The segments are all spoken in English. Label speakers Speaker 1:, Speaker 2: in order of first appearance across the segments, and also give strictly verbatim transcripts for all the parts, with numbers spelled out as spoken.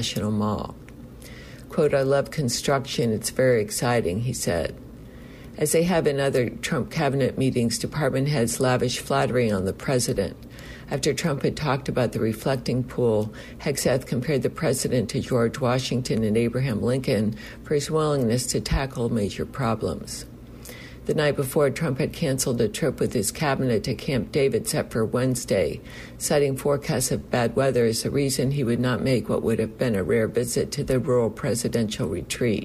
Speaker 1: National Mall. Quote, "I love construction. It's very exciting," he said. As they have in other Trump cabinet meetings, department heads lavish flattery on the president. After Trump had talked about the reflecting pool, Hegseth compared the president to George Washington and Abraham Lincoln for his willingness to tackle major problems. The night before, Trump had canceled a trip with his cabinet to Camp David set for Wednesday, citing forecasts of bad weather as the reason he would not make what would have been a rare visit to the rural presidential retreat.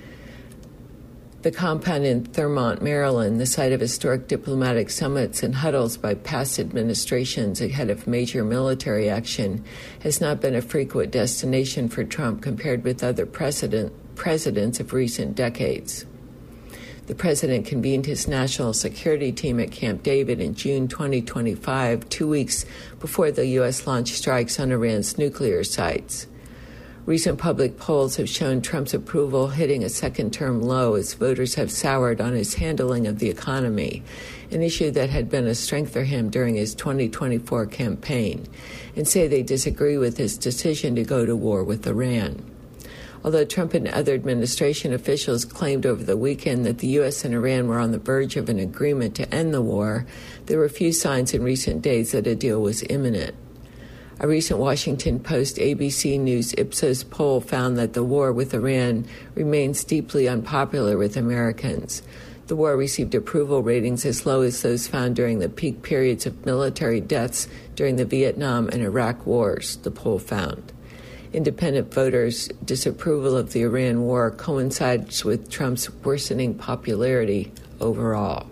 Speaker 1: The compound in Thurmont, Maryland, the site of historic diplomatic summits and huddles by past administrations ahead of major military action, has not been a frequent destination for Trump compared with other president, presidents of recent decades. The president convened his national security team at Camp David in June twenty twenty-five, two weeks before the U S launched strikes on Iran's nuclear sites. Recent public polls have shown Trump's approval hitting a second-term low as voters have soured on his handling of the economy, an issue that had been a strength for him during his twenty twenty-four campaign, and say they disagree with his decision to go to war with Iran. Although Trump and other administration officials claimed over the weekend that the U S and Iran were on the verge of an agreement to end the war, there were few signs in recent days that a deal was imminent. A recent Washington Post A B C News Ipsos poll found that the war with Iran remains deeply unpopular with Americans. The war received approval ratings as low as those found during the peak periods of military deaths during the Vietnam and Iraq wars, the poll found. Independent voters' disapproval of the Iran war coincides with Trump's worsening popularity overall.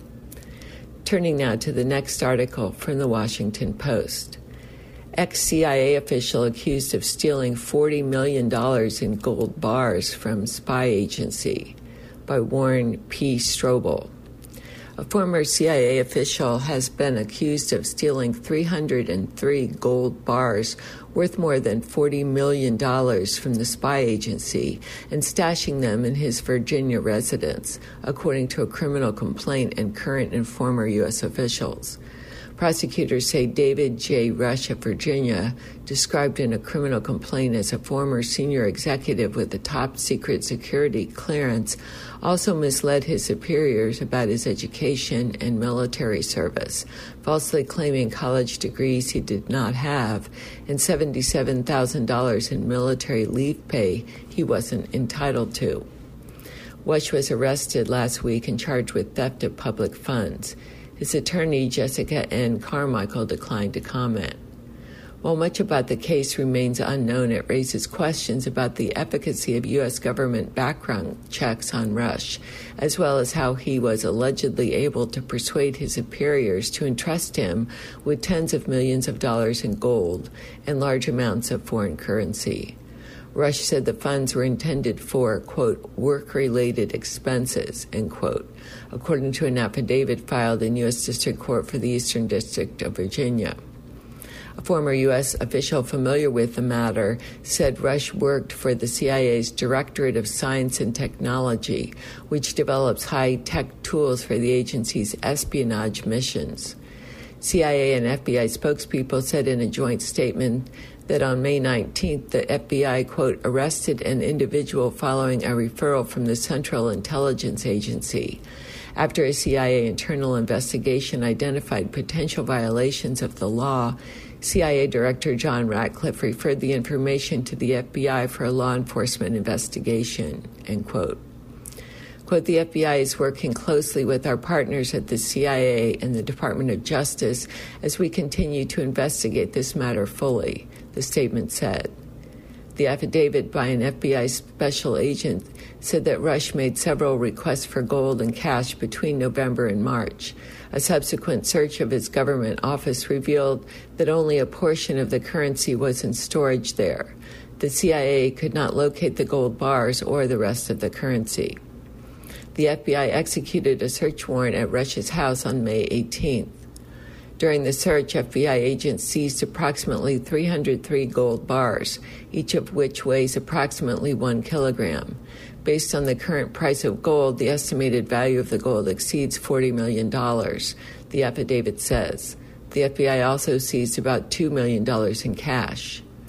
Speaker 1: Turning now to the next article from the Washington Post. Ex-C I A official accused of stealing forty million dollars in gold bars from spy agency, by Warren P. Strobel. A former C I A official has been accused of stealing three hundred three gold bars worth more than forty million dollars from the spy agency and stashing them in his Virginia residence, according to a criminal complaint and current and former U S officials. Prosecutors say David J. Rush of Virginia, described in a criminal complaint as a former senior executive with a top-secret security clearance, also misled his superiors about his education and military service, falsely claiming college degrees he did not have and seventy-seven thousand dollars in military leave pay he wasn't entitled to. Rush was arrested last week and charged with theft of public funds. His attorney, Jessica N. Carmichael, declined to comment. While much about the case remains unknown, it raises questions about the efficacy of U S government background checks on Rush, as well as how he was allegedly able to persuade his superiors to entrust him with tens of millions of dollars in gold and large amounts of foreign currency. Rush said the funds were intended for, quote, work-related expenses, end quote, according to an affidavit filed in U S District Court for the Eastern District of Virginia. A former U S official familiar with the matter said Rush worked for the C I A's Directorate of Science and Technology, which develops high-tech tools for the agency's espionage missions. C I A and F B I spokespeople said in a joint statement that on May nineteenth, the F B I, quote, arrested an individual following a referral from the Central Intelligence Agency. After a C I A internal investigation identified potential violations of the law, C I A Director John Ratcliffe referred the information to the F B I for a law enforcement investigation, end quote. Quote, the F B I is working closely with our partners at the C I A and the Department of Justice as we continue to investigate this matter fully, the statement said. The affidavit by an F B I special agent said that Rush made several requests for gold and cash between November and March. A subsequent search of his government office revealed that only a portion of the currency was in storage there. The C I A could not locate the gold bars or the rest of the currency. The F B I executed a search warrant at Rush's house on May eighteenth. During the search, F B I agents seized approximately three hundred three gold bars, each of which weighs approximately one kilogram. Based on the current price of gold, the estimated value of the gold exceeds forty million dollars, the affidavit says. The F B I also seized about two million dollars in cash.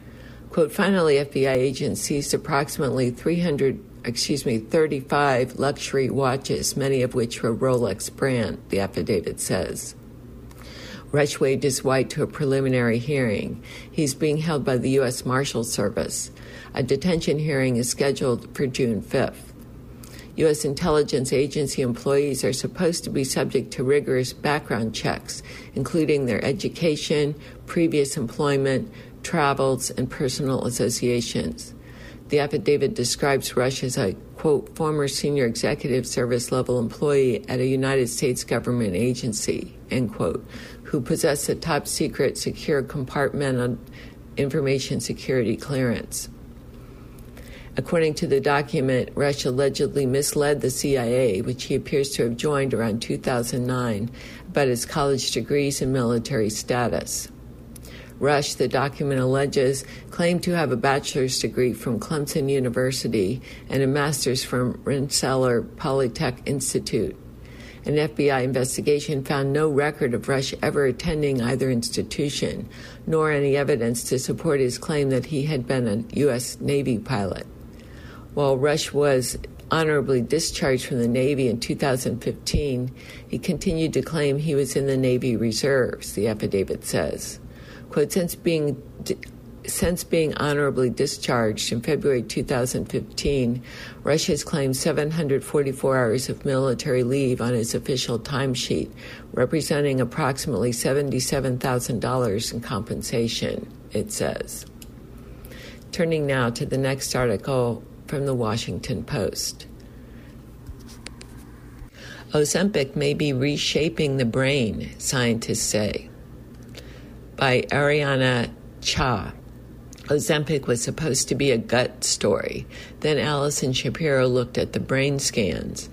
Speaker 1: Quote, finally, F B I agents seized approximately three hundred, excuse me, thirty-five luxury watches, many of which were Rolex brand, the affidavit says. Rush waived his right to a preliminary hearing. He's being held by the U S Marshal Service. A detention hearing is scheduled for June fifth. U S intelligence agency employees are supposed to be subject to rigorous background checks, including their education, previous employment, travels, and personal associations. The affidavit describes Rush as a, quote, former senior executive service level employee at a United States government agency, end quote, who possessed a top secret secure compartmental information security clearance. According to the document, Rush allegedly misled the C I A, which he appears to have joined around two thousand nine, about his college degrees and military status. Rush, the document alleges, claimed to have a bachelor's degree from Clemson University and a master's from Rensselaer Polytech Institute. An F B I investigation found no record of Rush ever attending either institution, nor any evidence to support his claim that he had been a U S Navy pilot. While Rush was honorably discharged from the Navy in two thousand fifteen, he continued to claim he was in the Navy Reserves, the affidavit says. Quote, since being since being honorably discharged in February two thousand fifteen, Rush has claimed seven hundred forty-four hours of military leave on his official timesheet, representing approximately seventy-seven thousand dollars in compensation, it says. Turning now to the next article from the Washington Post. Ozempic may be reshaping the brain, scientists say. By Ariana Cha. Ozempic was supposed to be a gut story. Then Allison Shapiro looked at the brain scans.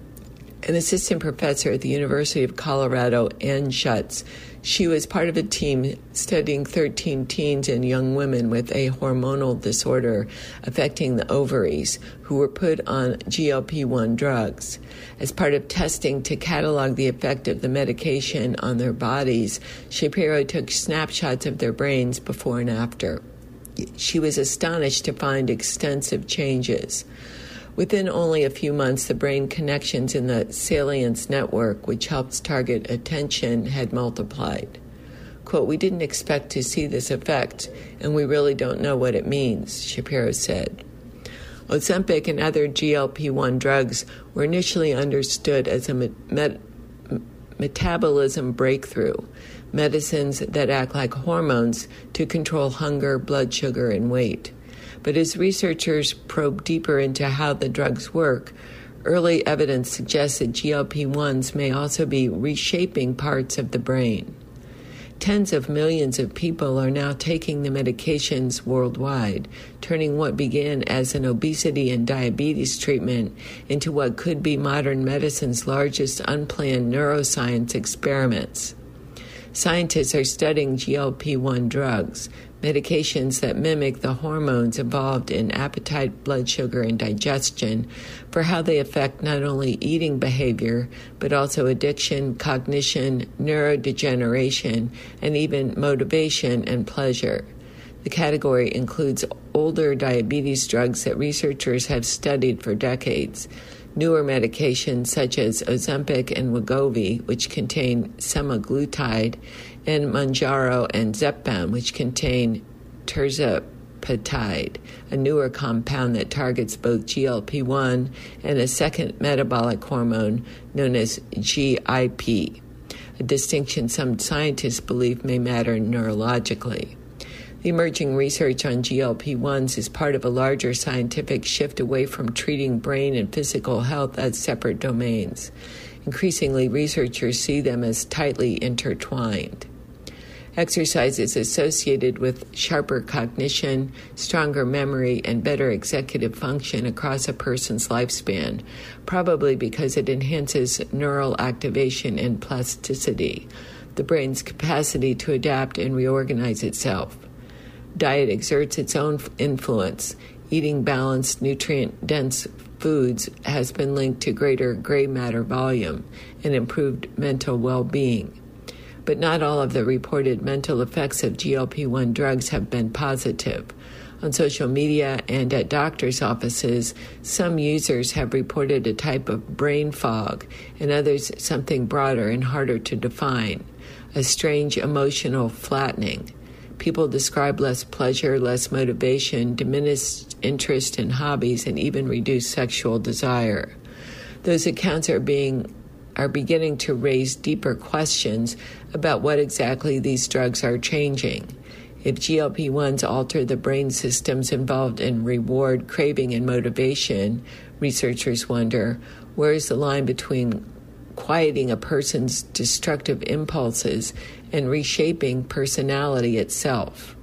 Speaker 1: An assistant professor at the University of Colorado, Ann Schutz, she was part of a team studying thirteen teens and young women with a hormonal disorder affecting the ovaries who were put on G L P one drugs. As part of testing to catalog the effect of the medication on their bodies, Shapiro took snapshots of their brains before and after. She was astonished to find extensive changes. Within only a few months, the brain connections in the salience network, which helps target attention, had multiplied. Quote, we didn't expect to see this effect, and we really don't know what it means, Shapiro said. Ozempic and other G L P one drugs were initially understood as a met- met- metabolism breakthrough, medicines that act like hormones to control hunger, blood sugar, and weight. But as researchers probe deeper into how the drugs work, early evidence suggests that G L P ones may also be reshaping parts of the brain. Tens of millions of people are now taking the medications worldwide, turning what began as an obesity and diabetes treatment into what could be modern medicine's largest unplanned neuroscience experiments. Scientists are studying G L P one drugs, medications that mimic the hormones involved in appetite, blood sugar, and digestion, for how they affect not only eating behavior, but also addiction, cognition, neurodegeneration, and even motivation and pleasure. The category includes older diabetes drugs that researchers have studied for decades, newer medications such as Ozempic and Wegovy, which contain semaglutide, and Mounjaro and Zepbound, which contain tirzepatide, a newer compound that targets both G L P one and a second metabolic hormone known as G I P, a distinction some scientists believe may matter neurologically. The emerging research on G L P ones is part of a larger scientific shift away from treating brain and physical health as separate domains. Increasingly, researchers see them as tightly intertwined. Exercise is associated with sharper cognition, stronger memory, and better executive function across a person's lifespan, probably because it enhances neural activation and plasticity, the brain's capacity to adapt and reorganize itself. Diet exerts its own influence. Eating balanced, nutrient-dense foods has been linked to greater gray matter volume and improved mental well-being. But not all of the reported mental effects of G L P one drugs have been positive. On social media and at doctors' offices, some users have reported a type of brain fog, and others something broader and harder to define, a strange emotional flattening. People describe less pleasure, less motivation, diminished interest in hobbies, and even reduced sexual desire. Those accounts are being are beginning to raise deeper questions about what exactly these drugs are changing. If G L P ones alter the brain systems involved in reward, craving, and motivation, researchers wonder, where is the line between quieting a person's destructive impulses and reshaping personality itself?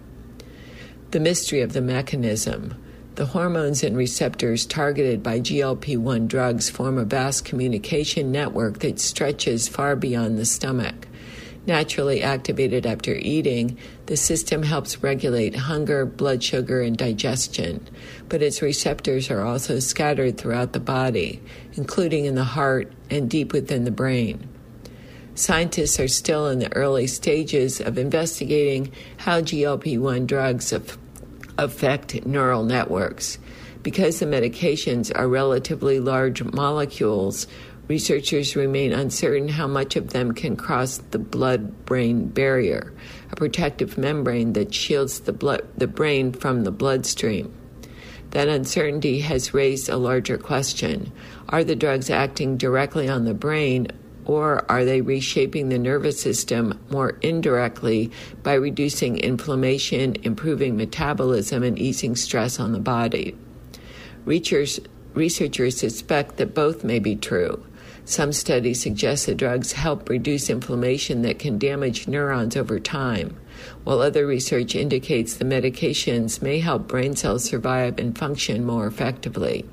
Speaker 1: The mystery of the mechanism. The hormones and receptors targeted by G L P one drugs form a vast communication network that stretches far beyond the stomach. Naturally activated after eating, the system helps regulate hunger, blood sugar, and digestion, but its receptors are also scattered throughout the body, including in the heart and deep within the brain. Scientists are still in the early stages of investigating how G L P one drugs af- affect neural networks. Because the medications are relatively large molecules, researchers remain uncertain how much of them can cross the blood-brain barrier, a protective membrane that shields the, blood, the brain from the bloodstream. That uncertainty has raised a larger question. Are the drugs acting directly on the brain, or are they reshaping the nervous system more indirectly by reducing inflammation, improving metabolism, and easing stress on the body? Researchers, researchers suspect that both may be true. Some studies suggest the drugs help reduce inflammation that can damage neurons over time, while other research indicates the medications may help brain cells survive and function more effectively.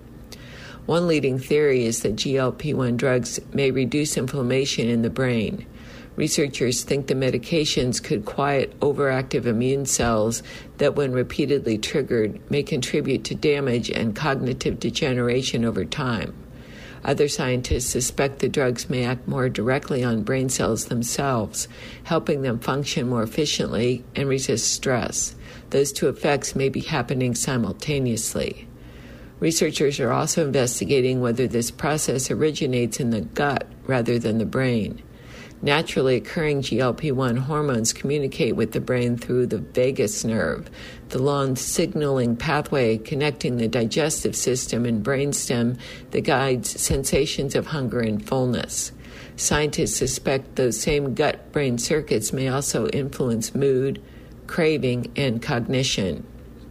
Speaker 1: One leading theory is that G L P one drugs may reduce inflammation in the brain. Researchers think the medications could quiet overactive immune cells that, when repeatedly triggered, may contribute to damage and cognitive degeneration over time. Other scientists suspect the drugs may act more directly on brain cells themselves, helping them function more efficiently and resist stress. Those two effects may be happening simultaneously. Researchers are also investigating whether this process originates in the gut rather than the brain. Naturally occurring G L P one hormones communicate with the brain through the vagus nerve, the long signaling pathway connecting the digestive system and brainstem that guides sensations of hunger and fullness. Scientists suspect those same gut-brain circuits may also influence mood, craving, and cognition.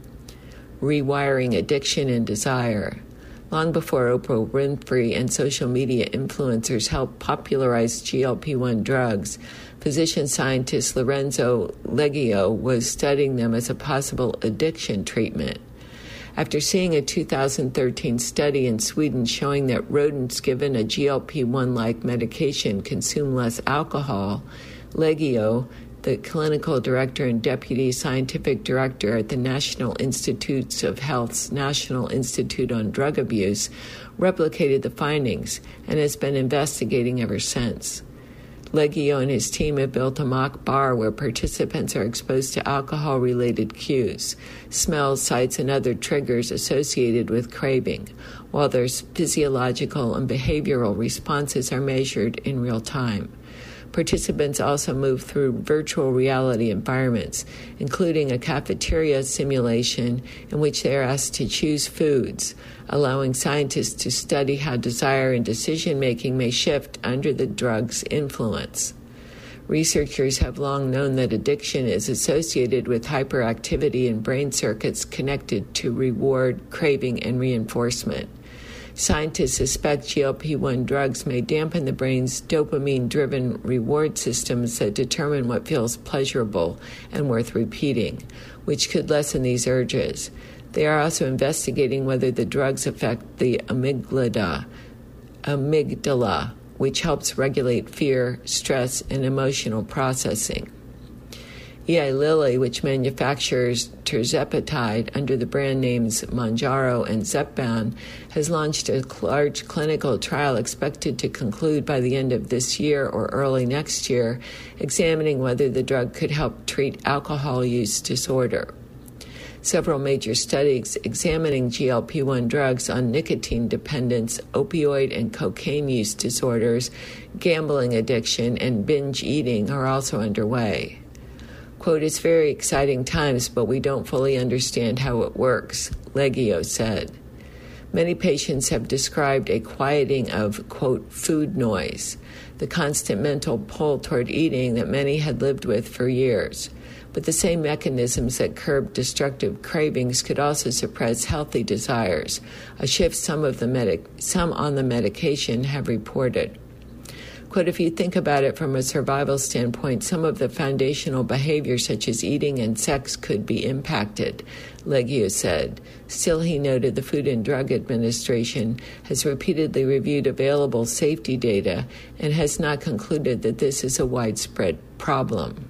Speaker 1: Rewiring addiction and desire. Long before Oprah Winfrey and social media influencers helped popularize G L P one drugs, physician scientist Lorenzo Leggio was studying them as a possible addiction treatment. After seeing a two thousand thirteen study in Sweden showing that rodents given a G L P one-like medication consume less alcohol, Leggio, the clinical director and deputy scientific director at the National Institutes of Health's National Institute on Drug Abuse, replicated the findings and has been investigating ever since. Leggio and his team have built a mock bar where participants are exposed to alcohol-related cues, smells, sights, and other triggers associated with craving, while their physiological and behavioral responses are measured in real time. Participants also move through virtual reality environments, including a cafeteria simulation in which they are asked to choose foods, allowing scientists to study how desire and decision-making may shift under the drug's influence. Researchers have long known that addiction is associated with hyperactivity in brain circuits connected to reward, craving, and reinforcement. Scientists suspect G L P one drugs may dampen the brain's dopamine-driven reward systems that determine what feels pleasurable and worth repeating, which could lessen these urges. They are also investigating whether the drugs affect the amygdala, amygdala, which helps regulate fear, stress, and emotional processing. Eli Lilly, which manufactures tirzepatide under the brand names Mounjaro and Zepbound, has launched a large clinical trial expected to conclude by the end of this year or early next year, examining whether the drug could help treat alcohol use disorder. Several major studies examining G L P one drugs on nicotine dependence, opioid and cocaine use disorders, gambling addiction, and binge eating are also underway. Quote, "It's very exciting times, but we don't fully understand how it works," Leggio said. Many patients have described a quieting of, quote, food noise, the constant mental pull toward eating that many had lived with for years. But the same mechanisms that curb destructive cravings could also suppress healthy desires, a shift some of the medic- some on the medication have reported. Quote, "If you think about it from a survival standpoint, some of the foundational behaviors such as eating and sex could be impacted," Leggio said. Still, he noted the Food and Drug Administration has repeatedly reviewed available safety data and has not concluded that this is a widespread problem.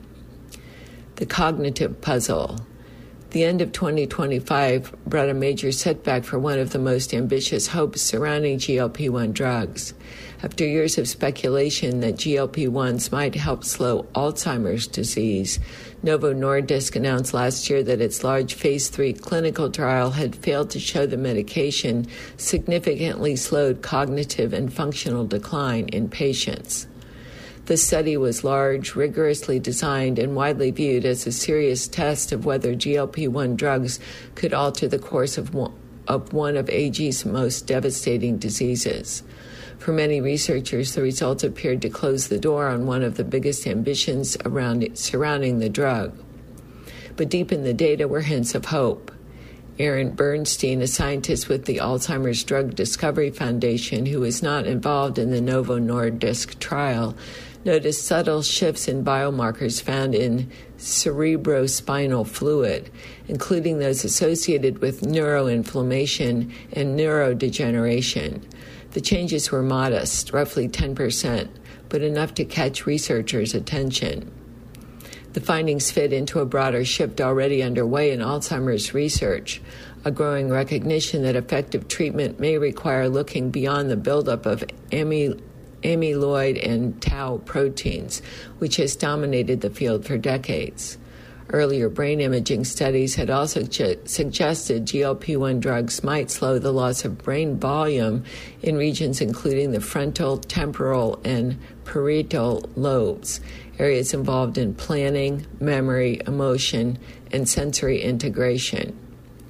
Speaker 1: The cognitive puzzle. The end of twenty twenty-five brought a major setback for one of the most ambitious hopes surrounding G L P one drugs. After years of speculation that G L P ones might help slow Alzheimer's disease, Novo Nordisk announced last year that its large phase three clinical trial had failed to show the medication significantly slowed cognitive and functional decline in patients. The study was large, rigorously designed, and widely viewed as a serious test of whether G L P one drugs could alter the course of one of, one of A G's most devastating diseases. For many researchers, the results appeared to close the door on one of the biggest ambitions around surrounding the drug. But deep in the data were hints of hope. Aaron Bernstein, a scientist with the Alzheimer's Drug Discovery Foundation, who was not involved in the Novo Nordisk trial, noticed subtle shifts in biomarkers found in cerebrospinal fluid, including those associated with neuroinflammation and neurodegeneration. The changes were modest, roughly ten percent, but enough to catch researchers' attention. The findings fit into a broader shift already underway in Alzheimer's research, a growing recognition that effective treatment may require looking beyond the buildup of amyloid amyloid and tau proteins, which has dominated the field for decades. Earlier brain imaging studies had also ju- suggested G L P one drugs might slow the loss of brain volume in regions including the frontal, temporal, and parietal lobes, areas involved in planning, memory, emotion, and sensory integration.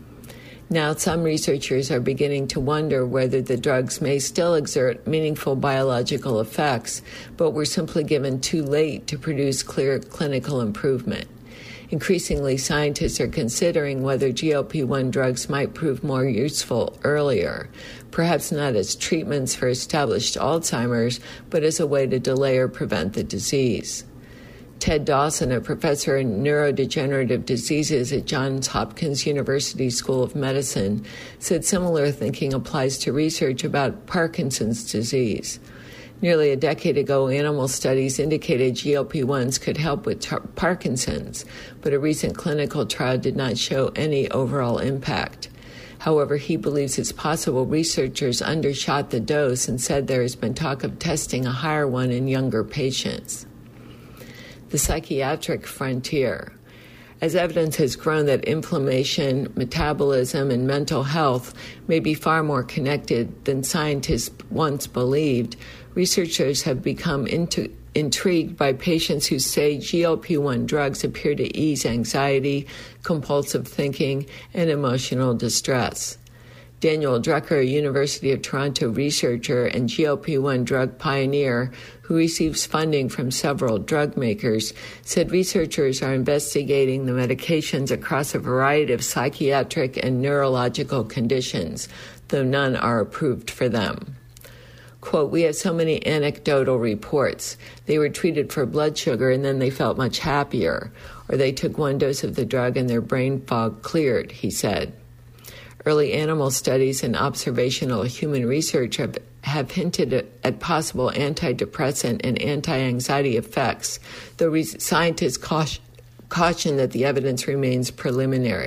Speaker 1: Now, some researchers are beginning to wonder whether the drugs may still exert meaningful biological effects, but were simply given too late to produce clear clinical improvement. Increasingly, scientists are considering whether G L P one drugs might prove more useful earlier, perhaps not as treatments for established Alzheimer's, but as a way to delay or prevent the disease. Ted Dawson, a professor in neurodegenerative diseases at Johns Hopkins University School of Medicine, said similar thinking applies to research about Parkinson's disease. Nearly a decade ago, animal studies indicated G L P ones could help with tar- Parkinson's, but a recent clinical trial did not show any overall impact. However, he believes it's possible researchers undershot the dose and said there has been talk of testing a higher one in younger patients. The psychiatric frontier. As evidence has grown that inflammation, metabolism, and mental health may be far more connected than scientists once believed, researchers have become into, intrigued by patients who say G L P one drugs appear to ease anxiety, compulsive thinking, and emotional distress. Daniel Drucker, a University of Toronto researcher and G L P one drug pioneer who receives funding from several drug makers, said researchers are investigating the medications across a variety of psychiatric and neurological conditions, though none are approved for them. Quote, "We have so many anecdotal reports. They were treated for blood sugar and then they felt much happier, or they took one dose of the drug and their brain fog cleared," he said. Early animal studies and observational human research have, have hinted at, at possible antidepressant and anti-anxiety effects, though re- scientists caution, caution that the evidence remains preliminary.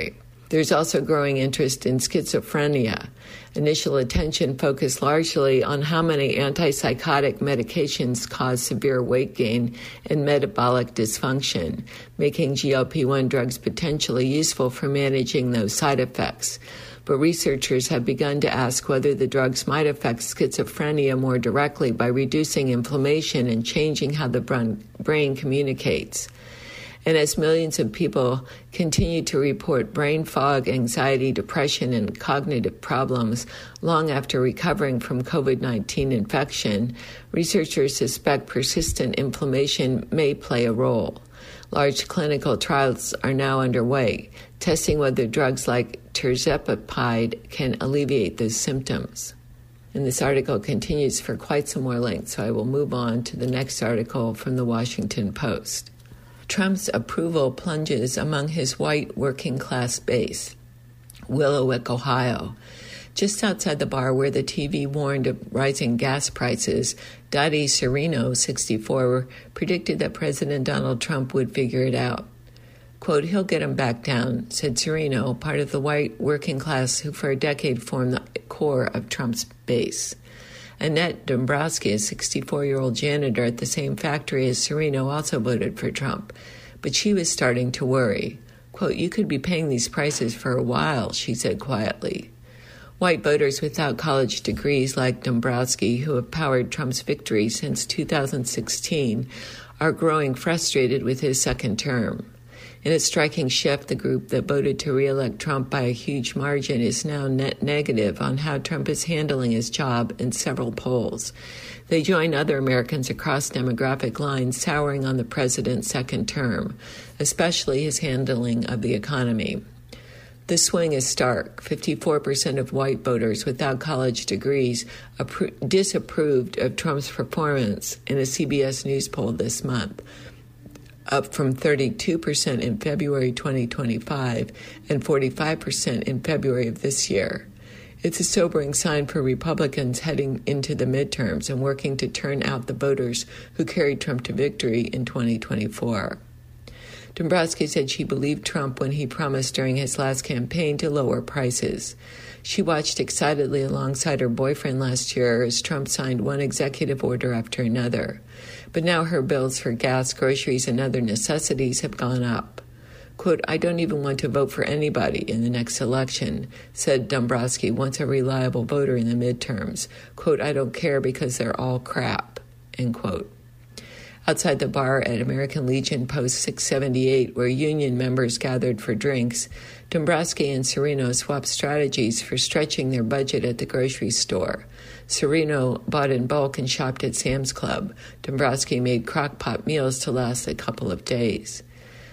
Speaker 1: There's also growing interest in schizophrenia. Initial attention focused largely on how many antipsychotic medications cause severe weight gain and metabolic dysfunction, making G L P one drugs potentially useful for managing those side effects. But researchers have begun to ask whether the drugs might affect schizophrenia more directly by reducing inflammation and changing how the brain communicates. And as millions of people continue to report brain fog, anxiety, depression, and cognitive problems long after recovering from covid nineteen infection, researchers suspect persistent inflammation may play a role. Large clinical trials are now underway, testing whether drugs like tirzepatide can alleviate those symptoms. And this article continues for quite some more length, so I will move on to the next article from the Washington Post. Trump's approval plunges among his white working-class base. Willowick, Ohio. Just outside the bar where the T V warned of rising gas prices, Dottie Serino, sixty-four, predicted that President Donald Trump would figure it out. Quote, "He'll get him back down," said Serino, part of the white working class who for a decade formed the core of Trump's base. Annette Dombrowski, a sixty-four-year-old janitor at the same factory as Serino, also voted for Trump, but she was starting to worry. Quote, "You could be paying these prices for a while," she said quietly. White voters without college degrees like Dombrowski, who have powered Trump's victory since two thousand sixteen, are growing frustrated with his second term. In a striking shift, the group that voted to re-elect Trump by a huge margin is now net negative on how Trump is handling his job in several polls. They join other Americans across demographic lines souring on the president's second term, especially his handling of the economy. The swing is stark. fifty-four percent of white voters without college degrees appro- disapproved of Trump's performance in a C B S News poll this month, up from thirty-two percent in February twenty twenty-five and forty-five percent in February of this year. It's a sobering sign for Republicans heading into the midterms and working to turn out the voters who carried Trump to victory in twenty twenty-four. Dombrowski said she believed Trump when he promised during his last campaign to lower prices. She watched excitedly alongside her boyfriend last year as Trump signed one executive order after another. But now her bills for gas, groceries, and other necessities have gone up. Quote, "I don't even want to vote for anybody in the next election," said Dombrowski, once a reliable voter in the midterms. Quote, "I don't care because they're all crap," end quote. Outside the bar at American Legion Post six seventy-eight, where union members gathered for drinks, Dombrowski and Serino swapped strategies for stretching their budget at the grocery store. Serino bought in bulk and shopped at Sam's Club. Dombrowski made crock-pot meals to last a couple of days.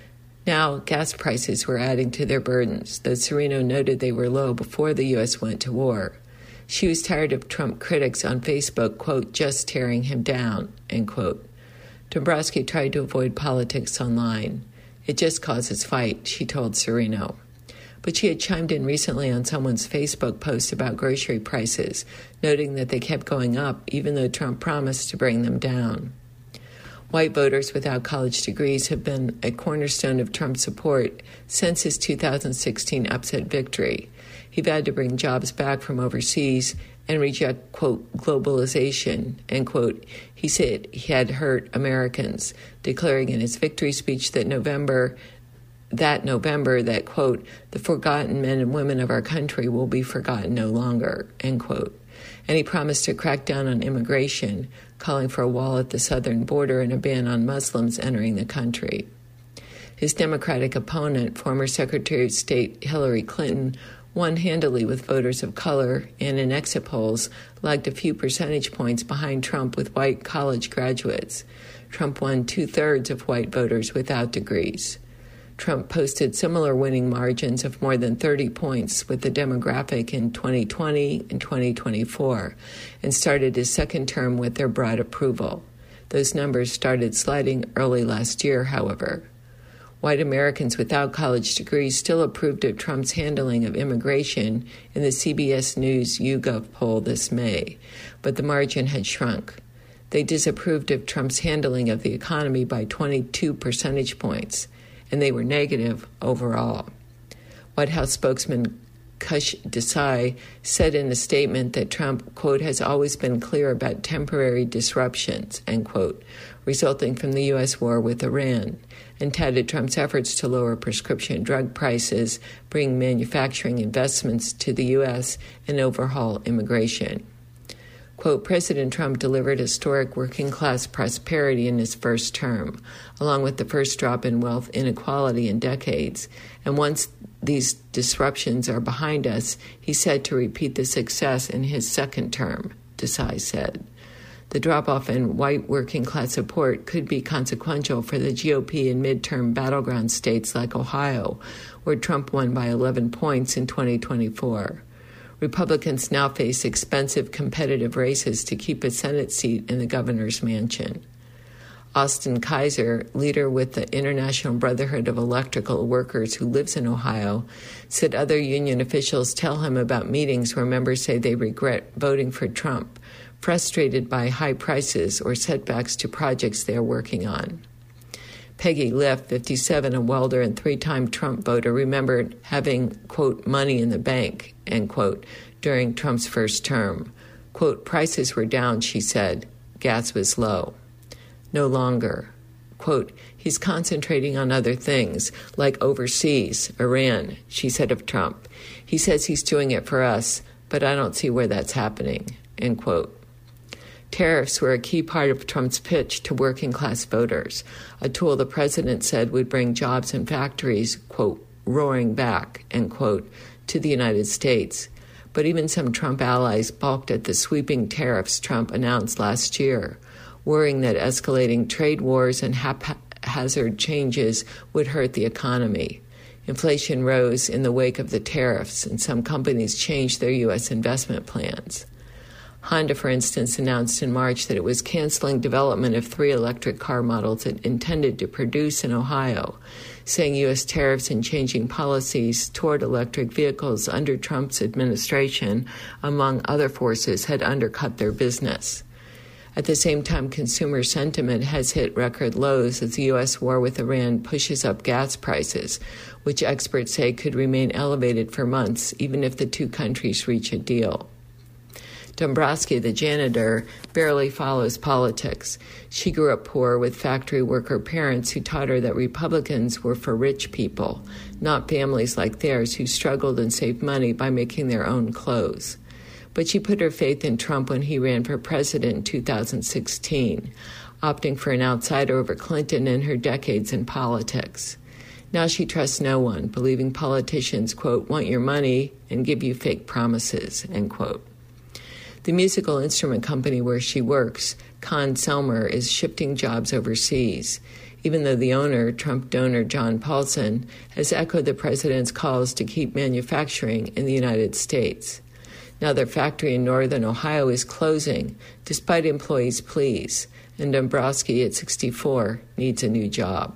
Speaker 1: Now, gas prices were adding to their burdens, though Serino noted they were low before the U S went to war. She was tired of Trump critics on Facebook, quote, "just tearing him down," end quote. Dombrowski tried to avoid politics online. "It just causes fight," she told Serino. But she had chimed in recently on someone's Facebook post about grocery prices, noting that they kept going up even though Trump promised to bring them down. White voters without college degrees have been a cornerstone of Trump's support since his two thousand sixteen upset victory. He vowed to bring jobs back from overseas and reject, quote, globalization, end quote. He said he had hurt Americans, declaring in his victory speech that November, that November that, quote, "the forgotten men and women of our country will be forgotten no longer," end quote. And he promised to crack down on immigration, calling for a wall at the southern border and a ban on Muslims entering the country. His Democratic opponent, former Secretary of State Hillary Clinton, won handily with voters of color and in exit polls lagged a few percentage points behind Trump with white college graduates. Trump won two-thirds of white voters without degrees. Trump posted similar winning margins of more than thirty points with the demographic in twenty twenty and twenty twenty-four and started his second term with their broad approval. Those numbers started sliding early last year, however. White Americans without college degrees still approved of Trump's handling of immigration in the C B S News YouGov poll this May, but the margin had shrunk. They disapproved of Trump's handling of the economy by twenty-two percentage points, and they were negative overall. White House spokesman Kush Desai said in a statement that Trump, quote, has always been clear about temporary disruptions, end quote, resulting from the U S war with Iran, and touted Trump's efforts to lower prescription drug prices, bring manufacturing investments to the U S, and overhaul immigration. Quote, President Trump delivered historic working-class prosperity in his first term, along with the first drop in wealth inequality in decades. And once these disruptions are behind us, he's said to repeat the success in his second term, Desai said. The drop-off in white working-class support could be consequential for the G O P in midterm battleground states like Ohio, where Trump won by eleven points in twenty twenty-four. Republicans now face expensive competitive races to keep a Senate seat in the governor's mansion. Austin Kaiser, leader with the International Brotherhood of Electrical Workers who lives in Ohio, said other union officials tell him about meetings where members say they regret voting for Trump, frustrated by high prices or setbacks to projects they are working on. Peggy Liff, fifty-seven, a welder and three-time Trump voter, remembered having, quote, money in the bank, end quote, during Trump's first term. Quote, prices were down, she said. Gas was low. No longer. Quote, he's concentrating on other things, like overseas, Iran, she said of Trump. He says he's doing it for us, but I don't see where that's happening, end quote. Tariffs were a key part of Trump's pitch to working-class voters, a tool the president said would bring jobs and factories, quote, roaring back, end quote, to the United States. But even some Trump allies balked at the sweeping tariffs Trump announced last year, worrying that escalating trade wars and haphazard changes would hurt the economy. Inflation rose in the wake of the tariffs, and some companies changed their U S investment plans. Honda, for instance, announced in March that it was canceling development of three electric car models it intended to produce in Ohio, saying U S tariffs and changing policies toward electric vehicles under Trump's administration, among other forces, had undercut their business. At the same time, consumer sentiment has hit record lows as the U S war with Iran pushes up gas prices, which experts say could remain elevated for months, even if the two countries reach a deal. Dombrowski, the janitor, barely follows politics. She grew up poor with factory worker parents who taught her that Republicans were for rich people, not families like theirs who struggled and saved money by making their own clothes. But she put her faith in Trump when he ran for president in two thousand sixteen, opting for an outsider over Clinton and her decades in politics. Now she trusts no one, believing politicians, quote, want your money and give you fake promises, end quote. The musical instrument company where she works, Con Selmer, is shifting jobs overseas, even though the owner, Trump donor John Paulson, has echoed the president's calls to keep manufacturing in the United States. Now their factory in northern Ohio is closing, despite employees' pleas, and Dombrowski, at sixty-four, needs a new job.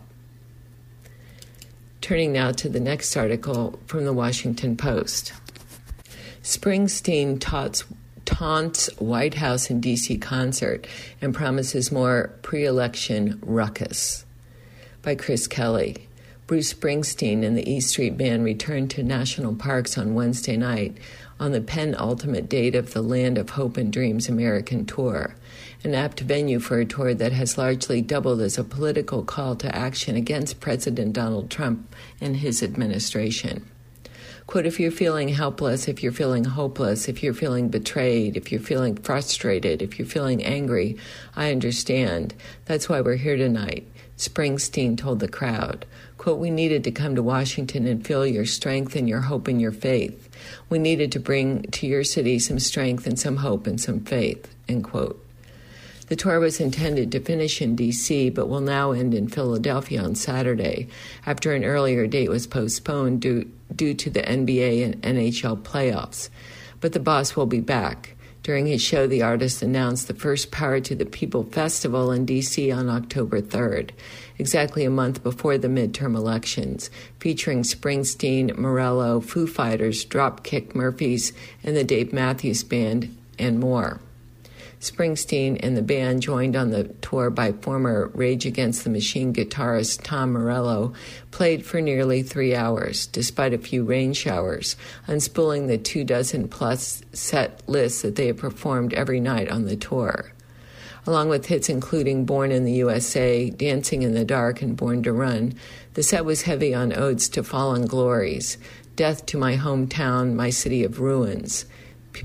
Speaker 1: Turning now to the next article from the Washington Post. Springsteen taunts taunts White House and D C concert and promises more pre-election ruckus. By Chris Kelly. Bruce Springsteen and the E Street Band returned to national parks on Wednesday night on the penultimate date of the Land of Hope and Dreams American Tour, an apt venue for a tour that has largely doubled as a political call to action against President Donald Trump and his administration. Quote, if you're feeling helpless, if you're feeling hopeless, if you're feeling betrayed, if you're feeling frustrated, if you're feeling angry, I understand. That's why we're here tonight, Springsteen told the crowd. Quote, we needed to come to Washington and feel your strength and your hope and your faith. We needed to bring to your city some strength and some hope and some faith, end quote. The tour was intended to finish in D C, but will now end in Philadelphia on Saturday, after an earlier date was postponed due, due to the N B A and N H L playoffs. But the boss will be back. During his show, the artist announced the first Power to the People Festival in D C on October third, exactly a month before the midterm elections, featuring Springsteen, Morello, Foo Fighters, Dropkick Murphys, and the Dave Matthews Band, and more. Springsteen and the band, joined on the tour by former Rage Against the Machine guitarist Tom Morello, played for nearly three hours, despite a few rain showers, unspooling the two dozen plus set lists that they have performed every night on the tour. Along with hits including Born in the U S A, Dancing in the Dark, and Born to Run, the set was heavy on odes to fallen glories, Death to My Hometown, My City of Ruins, P-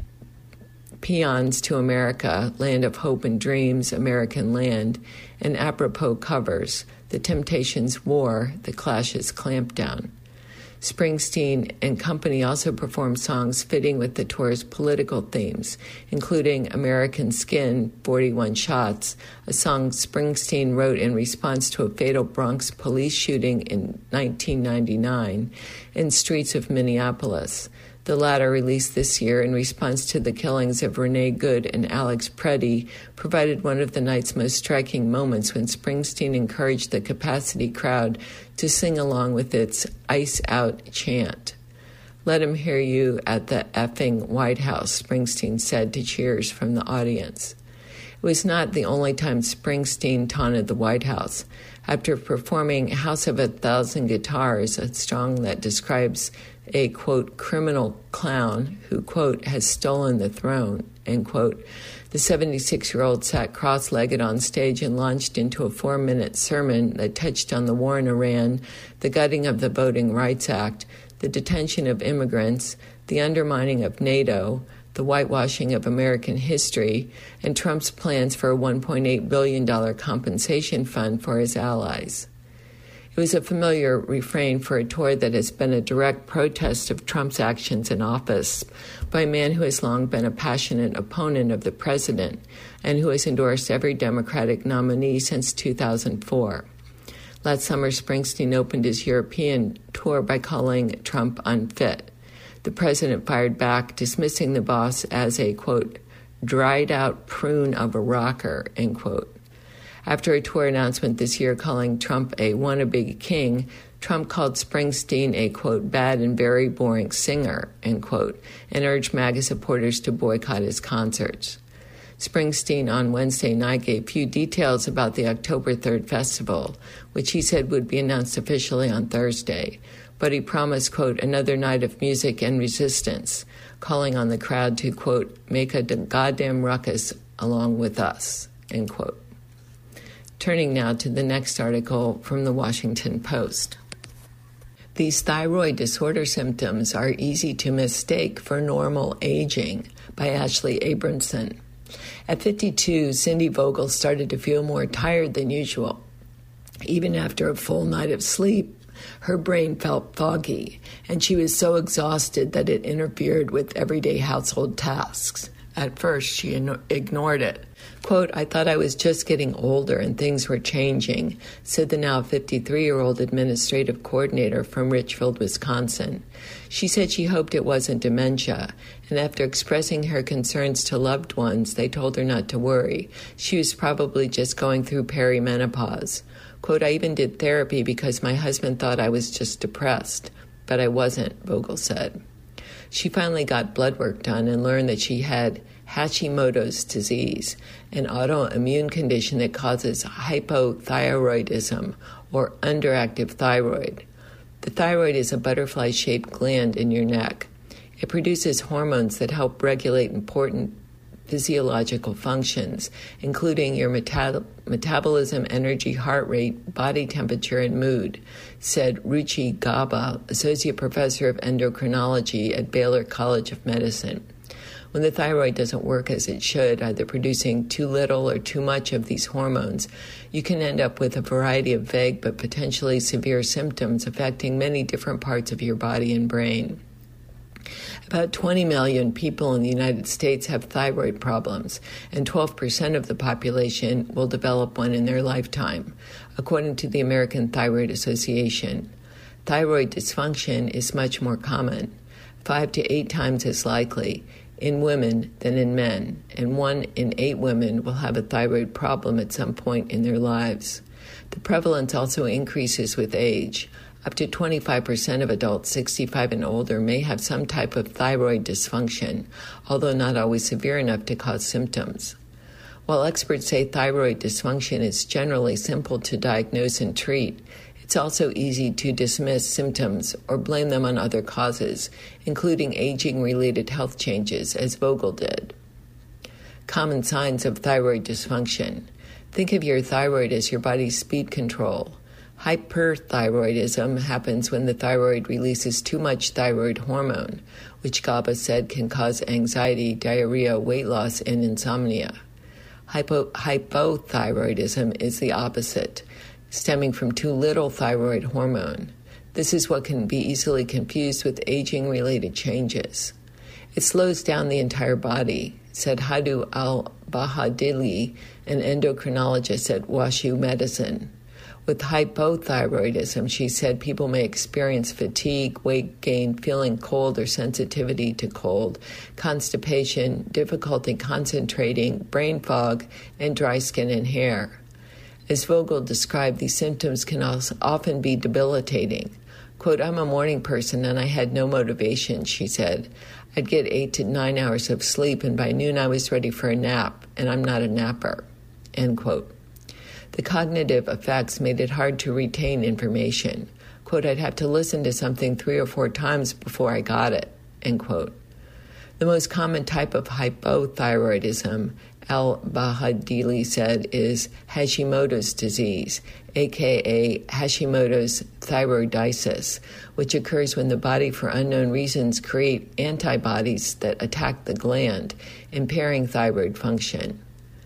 Speaker 1: Peons to America, Land of Hope and Dreams, American Land, and apropos covers, The Temptations' War, The Clash's Clampdown. Springsteen and company also performed songs fitting with the tour's political themes, including American Skin, forty-one Shots, a song Springsteen wrote in response to a fatal Bronx police shooting in nineteen ninety-nine, and Streets of Minneapolis, the latter released this year in response to the killings of Renee Good and Alex Preddy, provided one of the night's most striking moments when Springsteen encouraged the capacity crowd to sing along with its Ice Out chant. Let him hear you at the effing White House, Springsteen said to cheers from the audience. It was not the only time Springsteen taunted the White House. After performing House of a Thousand Guitars, a song that describes a, quote, criminal clown who, quote, has stolen the throne, end quote, the seventy-six-year-old sat cross-legged on stage and launched into a four-minute sermon that touched on the war in Iran, the gutting of the Voting Rights Act, the detention of immigrants, the undermining of NATO, the whitewashing of American history, and Trump's plans for a one point eight billion dollars compensation fund for his allies. It was a familiar refrain for a tour that has been a direct protest of Trump's actions in office by a man who has long been a passionate opponent of the president and who has endorsed every Democratic nominee since two thousand four. Last summer, Springsteen opened his European tour by calling Trump unfit. The president fired back, dismissing the boss as a, quote, dried-out prune of a rocker, end quote. After a tour announcement this year calling Trump a wannabe king, Trump called Springsteen a, quote, bad and very boring singer, end quote, and urged MAGA supporters to boycott his concerts. Springsteen on Wednesday night gave few details about the October third festival, which he said would be announced officially on Thursday, but he promised, quote, another night of music and resistance, calling on the crowd to, quote, make a goddamn ruckus along with us, end quote. Turning now to the next article from the Washington Post. These thyroid disorder symptoms are easy to mistake for normal aging, by Ashley Abramson. At fifty-two, Cindy Vogel started to feel more tired than usual. Even after a full night of sleep, her brain felt foggy, and she was so exhausted that it interfered with everyday household tasks. At first, she ignored it. Quote, I thought I was just getting older and things were changing, said the now fifty-three-year-old administrative coordinator from Richfield, Wisconsin. She said she hoped it wasn't dementia, and after expressing her concerns to loved ones, they told her not to worry. She was probably just going through perimenopause. Quote, I even did therapy because my husband thought I was just depressed, but I wasn't, Vogel said. She finally got blood work done and learned that she had Hashimoto's disease, an autoimmune condition that causes hypothyroidism, or underactive thyroid. The thyroid is a butterfly-shaped gland in your neck. It produces hormones that help regulate important physiological functions, including your meta- metabolism, energy, heart rate, body temperature, and mood, said Ruchi Gaba, associate professor of endocrinology at Baylor College of Medicine. When the thyroid doesn't work as it should, either producing too little or too much of these hormones, you can end up with a variety of vague but potentially severe symptoms affecting many different parts of your body and brain. About twenty million people in the United States have thyroid problems, and twelve percent of the population will develop one in their lifetime, according to the American Thyroid Association. Thyroid dysfunction is much more common, five to eight times as likely, in women than in men, and one in eight women will have a thyroid problem at some point in their lives. The prevalence also increases with age. Up to twenty-five percent of adults sixty-five and older may have some type of thyroid dysfunction, although not always severe enough to cause symptoms. While experts say thyroid dysfunction is generally simple to diagnose and treat, it's also easy to dismiss symptoms or blame them on other causes, including aging-related health changes, as Vogel did. Common signs of thyroid dysfunction. Think of your thyroid as your body's speed control. Hyperthyroidism happens when the thyroid releases too much thyroid hormone, which GABA said can cause anxiety, diarrhea, weight loss, and insomnia. Hypo- hypothyroidism is the opposite, stemming from too little thyroid hormone. This is what can be easily confused with aging-related changes. It slows down the entire body, said Hadu al-Bahadili, an endocrinologist at WashU Medicine. With hypothyroidism, she said people may experience fatigue, weight gain, feeling cold or sensitivity to cold, constipation, difficulty concentrating, brain fog, and dry skin and hair. As Vogel described, these symptoms can also often be debilitating. Quote, I'm a morning person and I had no motivation, she said. I'd get eight to nine hours of sleep and by noon I was ready for a nap, and I'm not a napper, end quote. The cognitive effects made it hard to retain information. Quote, I'd have to listen to something three or four times before I got it, end quote. The most common type of hypothyroidism, al-Bahadili said, is Hashimoto's disease, aka Hashimoto's thyroiditis, which occurs when the body, for unknown reasons, create antibodies that attack the gland, impairing thyroid function.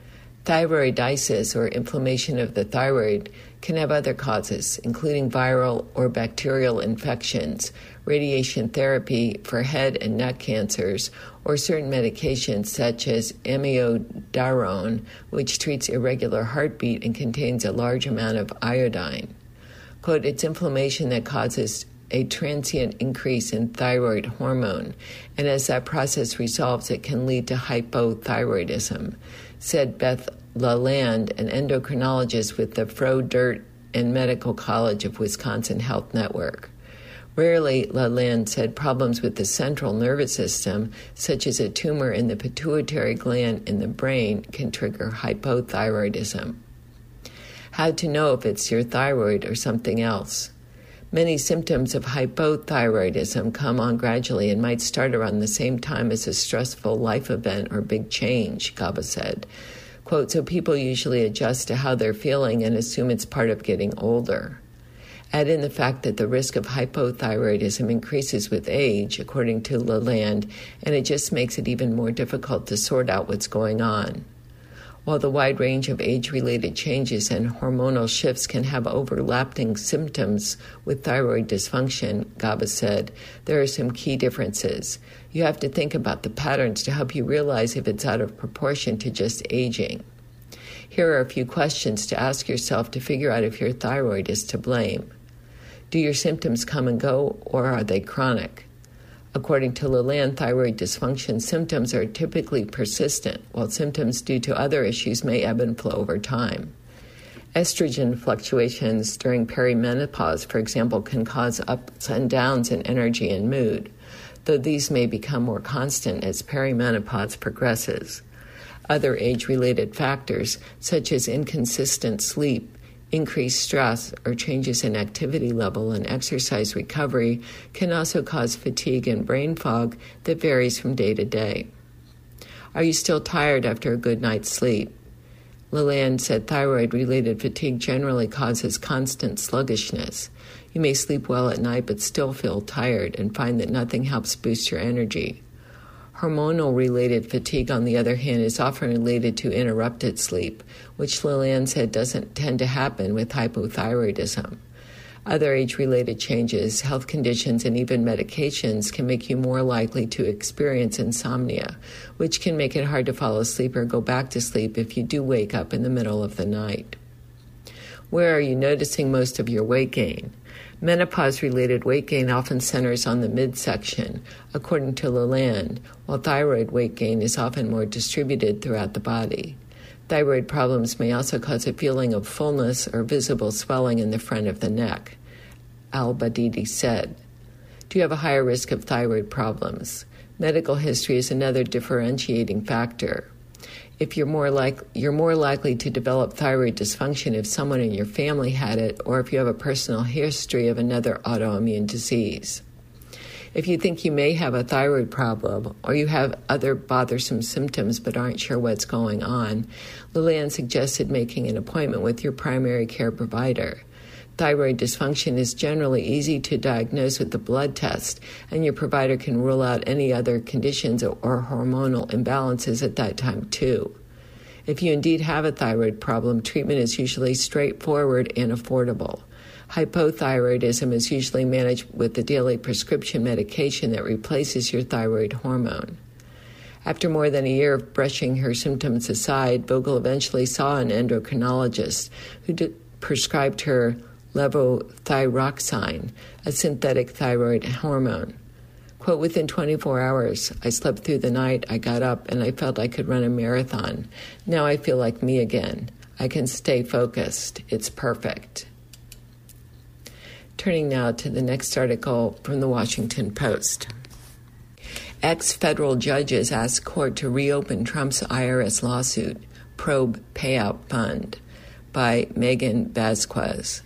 Speaker 1: Thyroiditis, or inflammation of the thyroid, can have other causes, including viral or bacterial infections, radiation therapy for head and neck cancers, or certain medications such as amiodarone, which treats irregular heartbeat and contains a large amount of iodine. Quote, it's inflammation that causes a transient increase in thyroid hormone, and as that process resolves, it can lead to hypothyroidism, said Beth Lalande, an endocrinologist with the Froedtert and Medical College of Wisconsin Health Network. Rarely, Lalande said, problems with the central nervous system, such as a tumor in the pituitary gland in the brain, can trigger hypothyroidism. How to know if it's your thyroid or something else? Many symptoms of hypothyroidism come on gradually and might start around the same time as a stressful life event or big change, GABA said. Quote, so people usually adjust to how they're feeling and assume it's part of getting older. Add in the fact that the risk of hypothyroidism increases with age, according to Lalande, and it just makes it even more difficult to sort out what's going on. While the wide range of age-related changes and hormonal shifts can have overlapping symptoms with thyroid dysfunction, GABA said, there are some key differences. You have to think about the patterns to help you realize if it's out of proportion to just aging. Here are a few questions to ask yourself to figure out if your thyroid is to blame. Do your symptoms come and go, or are they chronic? According to Lalande, thyroid dysfunction symptoms are typically persistent, while symptoms due to other issues may ebb and flow over time. Estrogen fluctuations during perimenopause, for example, can cause ups and downs in energy and mood, though these may become more constant as perimenopause progresses. Other age-related factors, such as inconsistent sleep, increased stress, or changes in activity level and exercise recovery, can also cause fatigue and brain fog that varies from day to day. Are you still tired after a good night's sleep? Lalande said thyroid-related fatigue generally causes constant sluggishness. You may sleep well at night but still feel tired and find that nothing helps boost your energy. Hormonal-related fatigue, on the other hand, is often related to interrupted sleep, which Lalande said doesn't tend to happen with hypothyroidism. Other age-related changes, health conditions, and even medications can make you more likely to experience insomnia, which can make it hard to fall asleep or go back to sleep if you do wake up in the middle of the night. Where are you noticing most of your weight gain? Menopause-related weight gain often centers on the midsection, according to Lalande, while thyroid weight gain is often more distributed throughout the body. Thyroid problems may also cause a feeling of fullness or visible swelling in the front of the neck, al-Bahadili said. Do you have a higher risk of thyroid problems? Medical history is another differentiating factor. If you're more like you're more likely to develop thyroid dysfunction if someone in your family had it, or if you have a personal history of another autoimmune disease. If you think you may have a thyroid problem, or you have other bothersome symptoms but aren't sure what's going on, Lilian suggested making an appointment with your primary care provider. Thyroid dysfunction is generally easy to diagnose with the blood test, and your provider can rule out any other conditions or hormonal imbalances at that time too. If you indeed have a thyroid problem, treatment is usually straightforward and affordable. Hypothyroidism is usually managed with the daily prescription medication that replaces your thyroid hormone. After more than a year of brushing her symptoms aside, Vogel eventually saw an endocrinologist who d- prescribed her levothyroxine, a synthetic thyroid hormone. Quote, within twenty-four hours, I slept through the night, I got up, and I felt I could run a marathon. Now I feel like me again. I can stay focused. It's perfect. Turning now to the next article from the Washington Post. Ex-federal judges ask court to reopen Trump's I R S lawsuit, probe payout fund, by Megan Vasquez.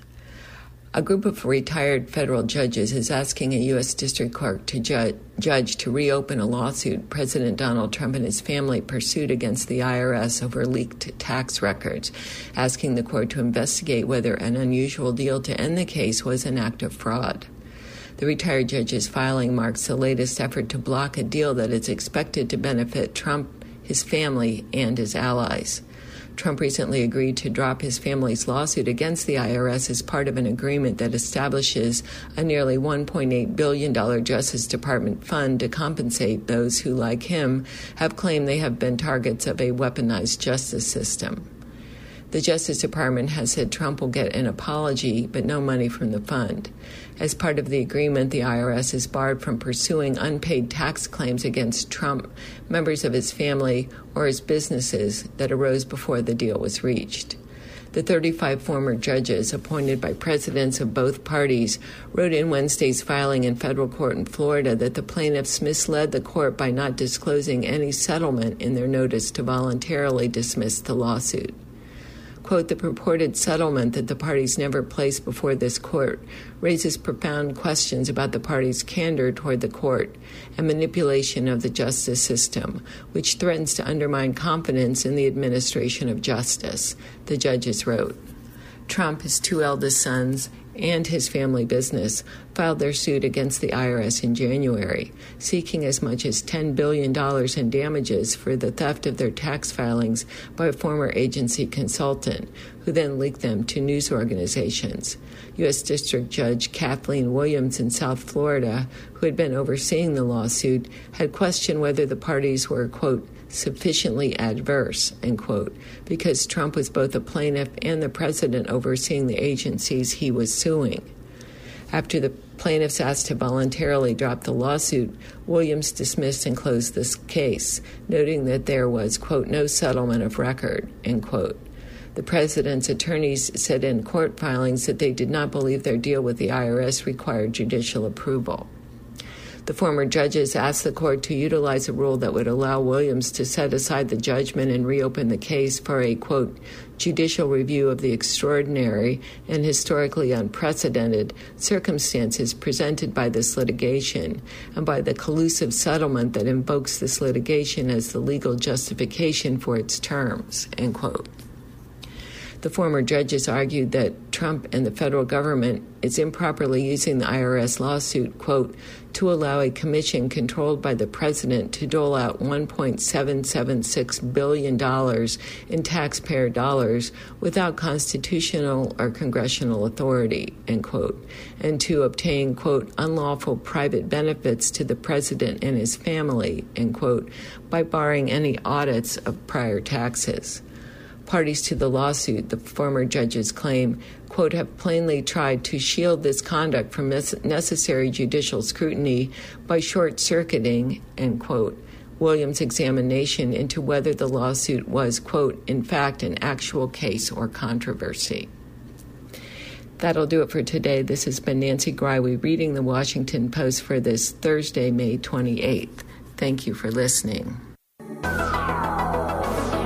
Speaker 1: A group of retired federal judges is asking a U S district court to ju- judge to reopen a lawsuit President Donald Trump and his family pursued against the I R S over leaked tax records, asking the court to investigate whether an unusual deal to end the case was an act of fraud. The retired judge's filing marks the latest effort to block a deal that is expected to benefit Trump, his family, and his allies. Trump recently agreed to drop his family's lawsuit against the I R S as part of an agreement that establishes a nearly one point eight billion dollars Justice Department fund to compensate those who, like him, have claimed they have been targets of a weaponized justice system. The Justice Department has said Trump will get an apology, but no money from the fund. As part of the agreement, the I R S is barred from pursuing unpaid tax claims against Trump, members of his family, or his businesses that arose before the deal was reached. The thirty-five former judges appointed by presidents of both parties wrote in Wednesday's filing in federal court in Florida that the plaintiffs misled the court by not disclosing any settlement in their notice to voluntarily dismiss the lawsuit. Quote, the purported settlement that the parties never placed before this court raises profound questions about the parties' candor toward the court and manipulation of the justice system, which threatens to undermine confidence in the administration of justice, the judges wrote. Trump, his two eldest sons, and his family business filed their suit against the I R S in January, seeking as much as ten billion dollars in damages for the theft of their tax filings by a former agency consultant, who then leaked them to news organizations. U S District Judge Kathleen Williams in South Florida, who had been overseeing the lawsuit, had questioned whether the parties were, quote, sufficiently adverse, end quote, because Trump was both a plaintiff and the president overseeing the agencies he was suing. After the plaintiffs asked to voluntarily drop the lawsuit, Williams dismissed and closed this case, noting that there was, quote, no settlement of record, end quote. The president's attorneys said in court filings that they did not believe their deal with the I R S required judicial approval. The former judges asked the court to utilize a rule that would allow Williams to set aside the judgment and reopen the case for a, quote, judicial review of the extraordinary and historically unprecedented circumstances presented by this litigation and by the collusive settlement that invokes this litigation as the legal justification for its terms, end quote. The former judges argued that Trump and the federal government is improperly using the I R S lawsuit, quote, to allow a commission controlled by the president to dole out one point seven seven six billion dollars in taxpayer dollars without constitutional or congressional authority, end quote, and to obtain, quote, unlawful private benefits to the president and his family, end quote, by barring any audits of prior taxes. Parties to the lawsuit, the former judges claim, quote, have plainly tried to shield this conduct from necessary judicial scrutiny by short-circuiting, end quote, Williams' examination into whether the lawsuit was, quote, in fact, an actual case or controversy. That'll do it for today. This has been Nancy Greiwe reading the Washington Post for this Thursday, May twenty-eighth. Thank you for listening.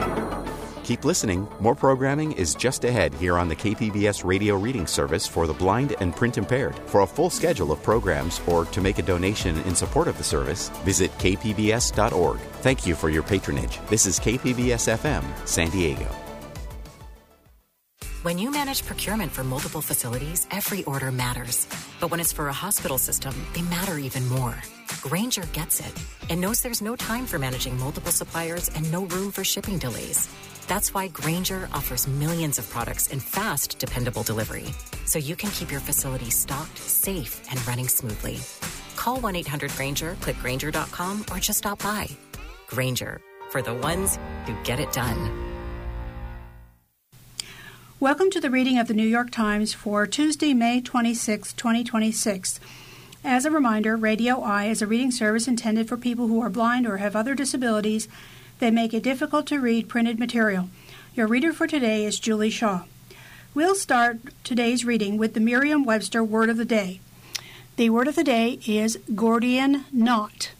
Speaker 2: Keep listening. More programming is just ahead here on the K P B S Radio Reading Service for the blind and print impaired. For a full schedule of programs or to make a donation in support of the service, visit k p b s dot org. Thank you for your patronage. This is K P B S F M, San Diego.
Speaker 3: When you manage procurement for multiple facilities, every order matters. But when it's for a hospital system, they matter even more. Grainger gets it and knows there's no time for managing multiple suppliers and no room for shipping delays. That's why Grainger offers millions of products in fast, dependable delivery, so you can keep your facility stocked, safe, and running smoothly. Call one eight hundred Grainger, click Grainger dot com, or just stop by. Grainger, for the ones who get it done.
Speaker 4: Welcome to the reading of the New York Times for Tuesday, May twenty-sixth, twenty twenty-six. As a reminder, Radio Eye is a reading service intended for people who are blind or have other disabilities that make it difficult to read printed material. Your reader for today is Julie Shaw. We'll start today's reading with the Merriam-Webster Word of the Day. The word of the day is Gordian knot.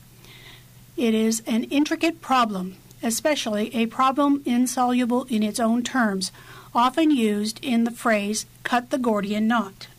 Speaker 4: It is an intricate problem, especially a problem insoluble in its own terms, often used in the phrase, cut the Gordian knot.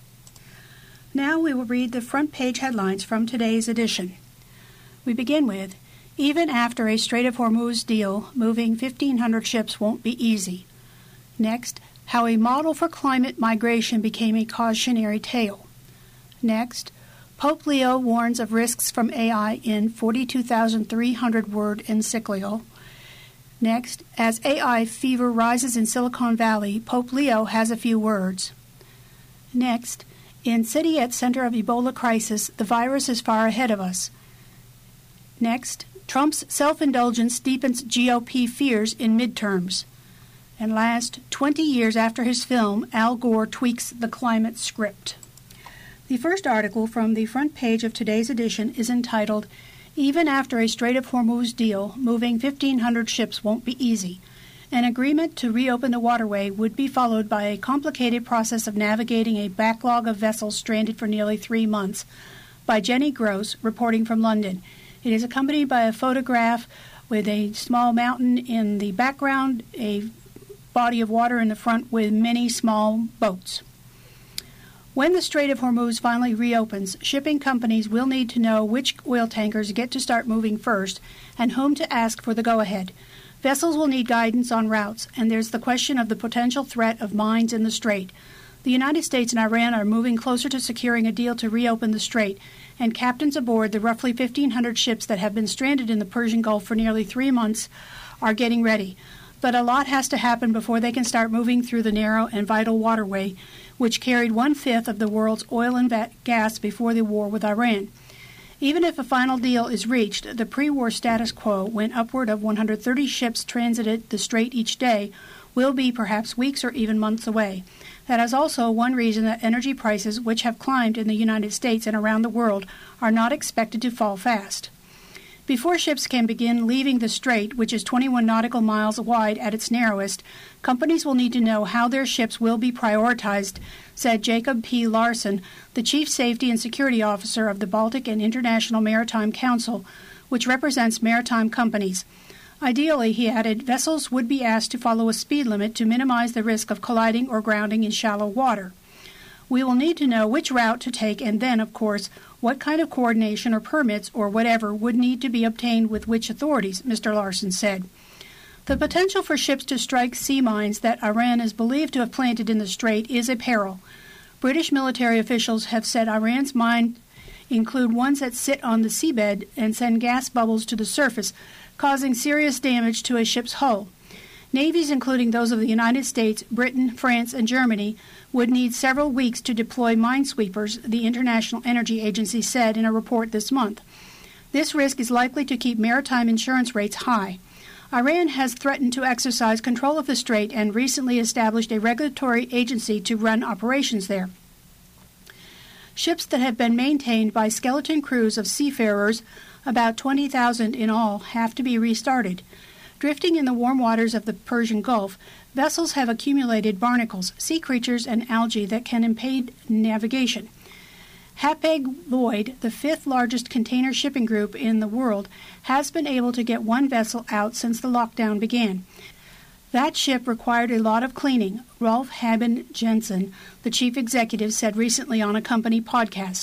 Speaker 4: Now we will read the front page headlines from today's edition. We begin with, even after a Strait of Hormuz deal, moving fifteen hundred ships won't be easy. Next, how a model for climate migration became a cautionary tale. Next, Pope Leo warns of risks from A I in forty-two thousand three hundred word encyclical. Next, as A I fever rises in Silicon Valley, Pope Leo has a few words. Next, in city at center of Ebola crisis, the virus is far ahead of us. Next, Trump's self-indulgence deepens G O P fears in midterms. And last, twenty years after his film, Al Gore tweaks the climate script. The first article from the front page of today's edition is entitled, Even After a Strait of Hormuz Deal, Moving fifteen hundred Ships Won't Be Easy. An agreement to reopen the waterway would be followed by a complicated process of navigating a backlog of vessels stranded for nearly three months. By Jenny Gross, reporting from London. It is accompanied by a photograph with a small mountain in the background, a body of water in the front with many small boats. When the Strait of Hormuz finally reopens, shipping companies will need to know which oil tankers get to start moving first and whom to ask for the go-ahead. Vessels will need guidance on routes, and there's the question of the potential threat of mines in the strait. The United States and Iran are moving closer to securing a deal to reopen the strait, and captains aboard the roughly fifteen hundred ships that have been stranded in the Persian Gulf for nearly three months are getting ready. But a lot has to happen before they can start moving through the narrow and vital waterway, which carried one-fifth of the world's oil and gas before the war with Iran. Even if a final deal is reached, the pre-war status quo, when upward of one hundred thirty ships transited the strait each day, will be perhaps weeks or even months away. That is also one reason that energy prices, which have climbed in the United States and around the world, are not expected to fall fast. Before ships can begin leaving the strait, which is twenty-one nautical miles wide at its narrowest, companies will need to know how their ships will be prioritized, said Jacob P. Larson, the Chief Safety and Security Officer of the Baltic and International Maritime Council, which represents maritime companies. Ideally, he added, vessels would be asked to follow a speed limit to minimize the risk of colliding or grounding in shallow water. We will need to know which route to take and then, of course, what kind of coordination or permits or whatever would need to be obtained with which authorities, Mister Larson said. The potential for ships to strike sea mines that Iran is believed to have planted in the strait is a peril. British military officials have said Iran's mines include ones that sit on the seabed and send gas bubbles to the surface, causing serious damage to a ship's hull. Navies, including those of the United States, Britain, France, and Germany, would need several weeks to deploy minesweepers, the International Energy Agency said in a report this month. This risk is likely to keep maritime insurance rates high. Iran has threatened to exercise control of the strait and recently established a regulatory agency to run operations there. Ships that have been maintained by skeleton crews of seafarers, about twenty thousand in all, have to be restarted. Drifting in the warm waters of the Persian Gulf, vessels have accumulated barnacles, sea creatures, and algae that can impede navigation. Hapag-Lloyd, the fifth largest container shipping group in the world, has been able to get one vessel out since the lockdown began. That ship required a lot of cleaning, Rolf Haben Jensen, the chief executive, said recently on a company podcast.